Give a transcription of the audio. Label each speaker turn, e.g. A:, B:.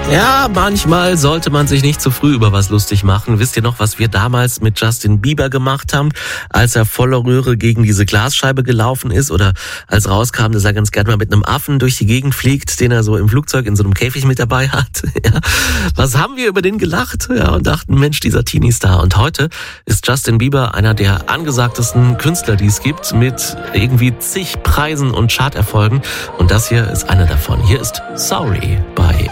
A: Ja, manchmal sollte man sich nicht zu früh über was lustig machen. Wisst ihr noch, was wir damals mit Justin Bieber gemacht haben, als er voller Rühre gegen diese Glasscheibe gelaufen ist? Oder als rauskam, dass er ganz gerne mal mit einem Affen durch die Gegend fliegt, den er so im Flugzeug in so einem Käfig mit dabei hat? Ja. Was haben wir über den gelacht? Ja, und dachten, Mensch, dieser Teenie-Star. Und heute ist Justin Bieber einer der angesagtesten Künstler, die es gibt, mit irgendwie zig Preisen und Charterfolgen. Und das hier ist einer davon. Hier ist Sorry bei